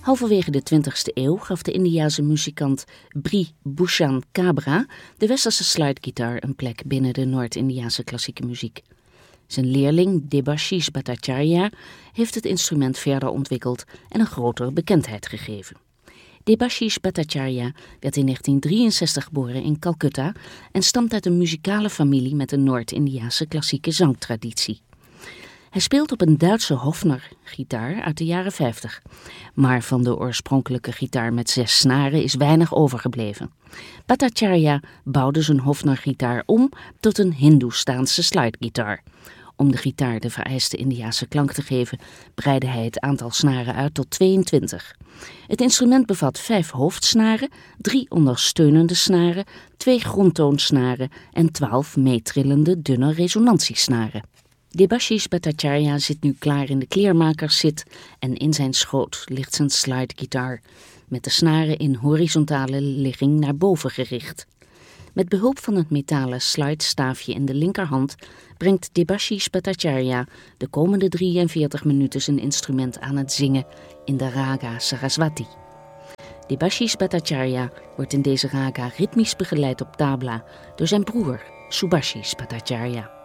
Halverwege de 20e eeuw gaf de Indiase muzikant Bri Bhushan Kabra de westerse slidegitaar een plek binnen de Noord-Indiase klassieke muziek. Zijn leerling Debashish Bhattacharya heeft het instrument verder ontwikkeld en een grotere bekendheid gegeven. Debashish Bhattacharya werd in 1963 geboren in Calcutta en stamt uit een muzikale familie met een Noord-Indiase klassieke zangtraditie. Hij speelt op een Duitse Hofner-gitaar uit de jaren 50. Maar van de oorspronkelijke gitaar met 6 snaren is weinig overgebleven. Bhattacharya bouwde zijn Hofner-gitaar om tot een Hindoestaanse slidegitaar. Om de gitaar de vereiste Indiase klank te geven, breidde hij het aantal snaren uit tot 22. Het instrument bevat 5 hoofdsnaren, 3 ondersteunende snaren, 2 grondtoonsnaren en 12 meetrillende dunne resonantiesnaren. Debashish Bhattacharya zit nu klaar in de kleermakerszit en in zijn schoot ligt zijn slidegitaar, met de snaren in horizontale ligging naar boven gericht. Met behulp van het metalen slidestaafje in de linkerhand brengt Debashish Bhattacharya de komende 43 minuten zijn instrument aan het zingen in de raga Saraswati. Debashish Bhattacharya wordt in deze raga ritmisch begeleid op tabla door zijn broer Subhashish Bhattacharya.